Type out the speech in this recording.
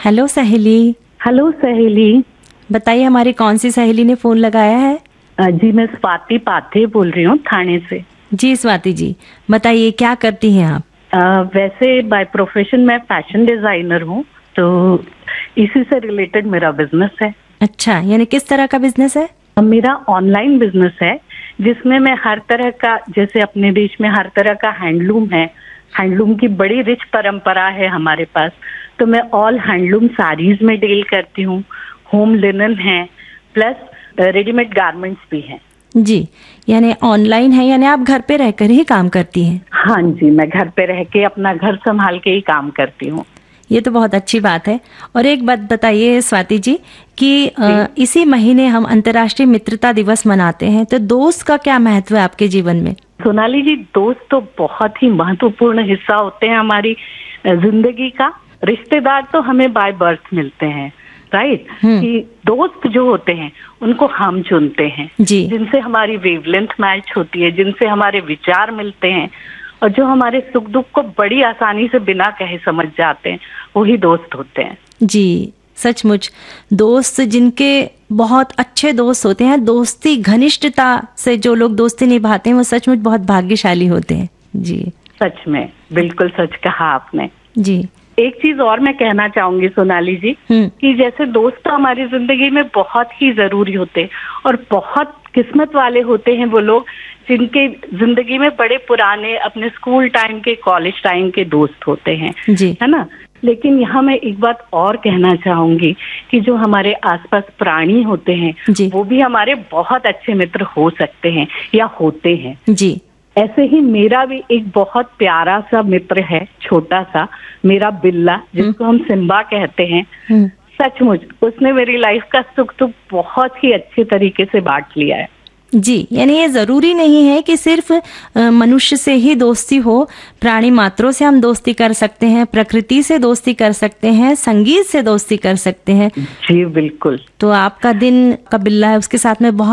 Hello सहेली। Hello सहेली। बताइए हमारी कौन सी सहेली ने फोन लगाया है? जी मैं स्वाति पाथे बोल रही हूँ थाने से। जी स्वाति जी, बताइए क्या करती हैं आप? वैसे बाय प्रोफेशन मैं फैशन डिजाइनर हूँ, तो इसी से रिलेटेड मेरा बिजनेस है। अच्छा, यानी किस तरह का बिजनेस है? मेरा ऑनलाइन बिजनेस है जिसमें मैं हर तरह का, जैसे अपने देश में हर तरह का हैंडलूम है, हैंडलूम की बड़ी रिच परंपरा है हमारे पास, तो मैं ऑल हैंडलूम साड़ीज में डील करती हूँ। होम लिनन है, प्लस रेडीमेड गारमेंट्स भी हैं। जी, यानी ऑनलाइन है, यानी आप घर पे रहकर ही काम करती हैं? हाँ जी, मैं घर पे रह के अपना घर संभाल के ही काम करती हूँ। ये तो बहुत अच्छी बात है। और एक बात बताइए स्वाति जी कि इसी महीने हम अंतर्राष्ट्रीय मित्रता दिवस मनाते हैं, तो दोस्त का क्या महत्व है आपके जीवन में? सोनाली जी, दोस्त तो बहुत ही महत्वपूर्ण हिस्सा होते हैं हमारी जिंदगी का। रिश्तेदार तो हमें बाय बर्थ मिलते हैं, राइट? कि दोस्त जो होते हैं उनको हम चुनते हैं, जिनसे हमारी वेवलेंथ मैच होती है, जिनसे हमारे विचार मिलते हैं और जो हमारे सुख दुख को बड़ी आसानी से बिना कहे समझ जाते हैं, वही दोस्त होते हैं। जी सचमुच, दोस्त जिनके बहुत अच्छे दोस्त होते हैं, दोस्ती घनिष्ठता से जो लोग दोस्ती निभाते हैं वो सचमुच बहुत भाग्यशाली होते हैं। जी सच में, बिल्कुल सच कहा आपने। जी, एक चीज और मैं कहना चाहूंगी सोनाली जी, कि जैसे दोस्त तो हमारी जिंदगी में बहुत ही जरूरी होते हैं और बहुत किस्मत वाले होते हैं वो लोग जिनके जिंदगी में बड़े पुराने अपने स्कूल टाइम के, कॉलेज टाइम के दोस्त होते हैं, जी है ना। लेकिन यहाँ मैं एक बात और कहना चाहूंगी कि जो हमारे आसपास प्राणी होते हैं वो भी हमारे बहुत अच्छे मित्र हो सकते हैं या होते हैं। जी, ऐसे ही मेरा भी एक बहुत प्यारा सा मित्र है, छोटा सा, मेरा बिल्ला, जिसको हम सिम्बा कहते हैं। सचमुच उसने मेरी लाइफ का सुख दुख बहुत ही अच्छे तरीके से बांट लिया है। जी, यानी ये जरूरी नहीं है कि सिर्फ मनुष्य से ही दोस्ती हो, प्राणी मात्रों से हम दोस्ती कर सकते हैं, प्रकृति से दोस्ती कर सकते हैं, संगीत से दोस्ती कर सकते हैं। जी बिल्कुल। तो आपका दिन का बिल्ला है, उसके साथ में बहुत